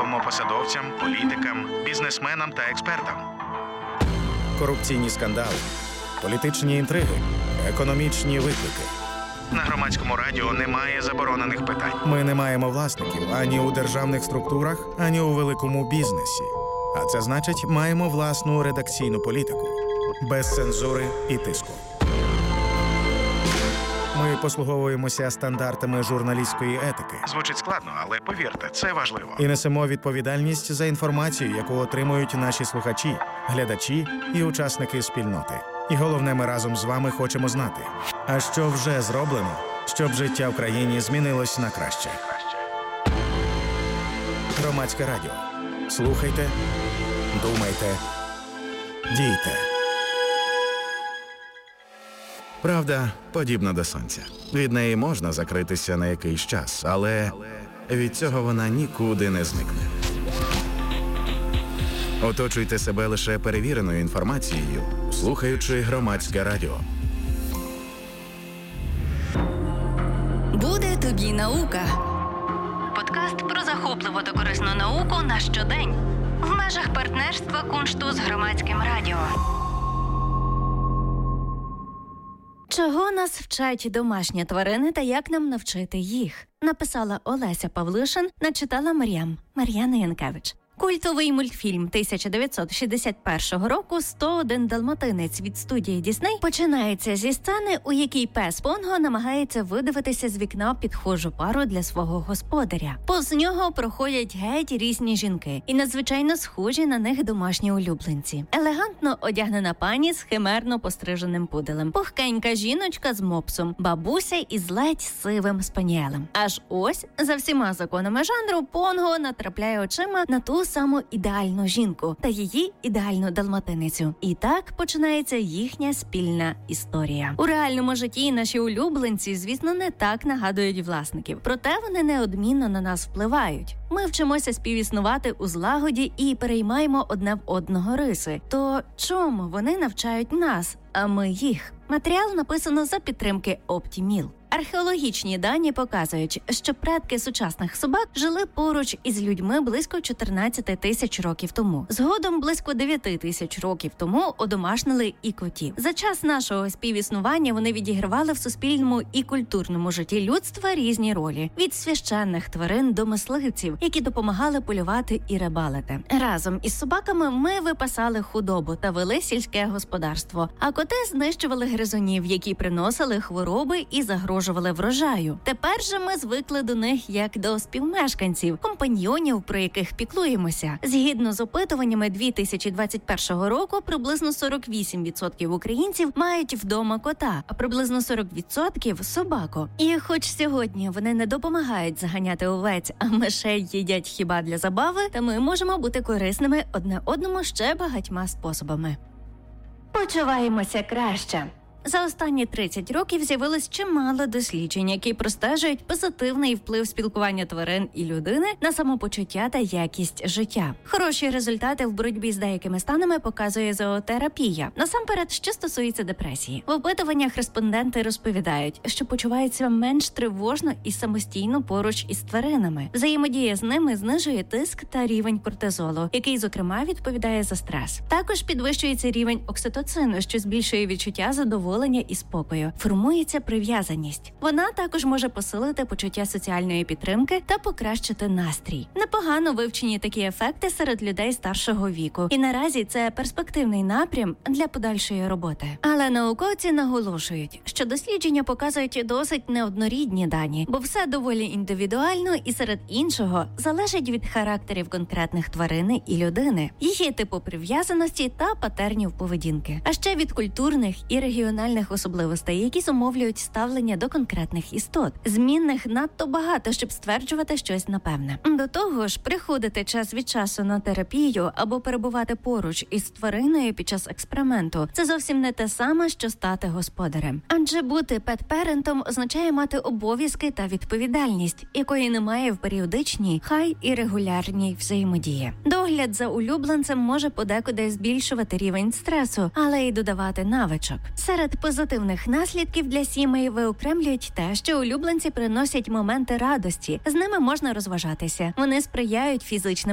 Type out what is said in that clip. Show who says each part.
Speaker 1: допомагаємо посадовцям, політикам, бізнесменам та експертам.
Speaker 2: Корупційні скандали, політичні інтриги, економічні виклики.
Speaker 1: На Громадському радіо немає заборонених питань.
Speaker 2: Ми не маємо власників ані у державних структурах, ані у великому бізнесі. А це значить, маємо власну редакційну політику. Без цензури і тиску. Ми послуговуємося стандартами журналістської етики.
Speaker 1: Звучить складно, але повірте, це важливо.
Speaker 2: І несемо відповідальність за інформацію, яку отримують наші слухачі, глядачі і учасники спільноти. І головне, ми разом з вами хочемо знати, а що вже зроблено, щоб життя в країні змінилось на краще. Громадське радіо. Слухайте, думайте, дійте. Правда подібна до сонця. Від неї можна закритися на якийсь час, але від цього вона нікуди не зникне. Оточуйте себе лише перевіреною інформацією, слухаючи Громадське радіо.
Speaker 3: Буде тобі наука. Подкаст про захопливу та корисну науку на щодень. В межах партнерства Куншту з Громадським радіо. Чого нас вчать домашні тварини та як нам навчити їх? Написала Олеся Павлишин, начитала Мар'яна Янкевич. Культовий мультфільм 1961 року «101 далматинець» від студії Дісней починається зі сцени, у якій пес Понго намагається видивитися з вікна підхожу пару для свого господаря. Повз нього проходять геть різні жінки і надзвичайно схожі на них домашні улюбленці. Елегантно одягнена пані з химерно постриженим пуделем, пухкенька жіночка з мопсом, бабуся із ледь сивим спаніелем. Аж ось, за всіма законами жанру, Понго натрапляє очима на ту саму ідеальну жінку та її ідеальну далматиницю. І так починається їхня спільна історія. У реальному житті наші улюбленці, звісно, не так нагадують власників. Проте вони неодмінно на нас впливають. Ми вчимося співіснувати у злагоді і переймаємо одне в одного риси. То чому вони навчають нас, а ми їх? Матеріал написано за підтримки Optimil. Археологічні дані показують, що предки сучасних собак жили поруч із людьми близько 14 тисяч років тому. Згодом близько 9 тисяч років тому одомашнили і котів. За час нашого співіснування вони відігравали в суспільному і культурному житті людства різні ролі. Від священних тварин до мисливців, які допомагали полювати і рибалити. Разом із собаками ми випасали худобу та вели сільське господарство, а коти знищували гризунів, які приносили хвороби і загрожували врожаю. Тепер же ми звикли до них як до співмешканців, компаньйонів, про яких піклуємося. Згідно з опитуваннями 2021 року, приблизно 48% українців мають вдома кота, а приблизно 40% – собаку. І хоч сьогодні вони не допомагають заганяти овець, а мишей їдять хіба для забави, та ми можемо бути корисними одне одному ще багатьма способами. Почуваємося краще. За останні 30 років з'явилось чимало досліджень, які простежують позитивний вплив спілкування тварин і людини на самопочуття та якість життя. Хороші результати в боротьбі з деякими станами показує зоотерапія. Насамперед, що стосується депресії. В опитуваннях респонденти розповідають, що почуваються менш тривожно і самостійно поруч із тваринами. Взаємодія з ними знижує тиск та рівень кортизолу, який, зокрема, відповідає за стрес. Також підвищується рівень окситоцину, що збільшує відчуття задоволення і спокою. Формується прив'язаність. Вона також може посилити почуття соціальної підтримки та покращити настрій. Непогано вивчені такі ефекти серед людей старшого віку. І наразі це перспективний напрям для подальшої роботи. Але науковці наголошують, що дослідження показують досить неоднорідні дані, бо все доволі індивідуально і серед іншого залежить від характерів конкретних тварини і людини, її типу прив'язаності та патернів поведінки. А ще від культурних і регіональних особливостей, які зумовлюють ставлення до конкретних істот. Змінних надто багато, щоб стверджувати щось напевне. До того ж, приходити час від часу на терапію або перебувати поруч із твариною під час експерименту – це зовсім не те саме, що стати господарем. Адже бути пет-перентом означає мати обов'язки та відповідальність, якої немає в періодичній, хай і регулярній взаємодії. Догляд за улюбленцем може подекуди збільшувати рівень стресу, але й додавати навичок. Серед позитивних наслідків для сімей виокремлюють те, що улюбленці приносять моменти радості. З ними можна розважатися. Вони сприяють фізичним